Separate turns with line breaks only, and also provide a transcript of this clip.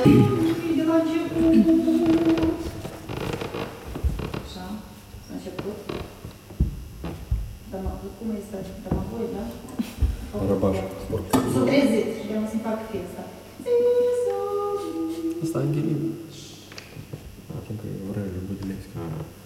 De la început. Așa, s-a început. Cum este? Dămăvoi, da?
Răbaș, sport.
S-a trezit și de-am să-mi fac fie asta.
Asta e în ghilimă.
Acum că e vreo Budilescu.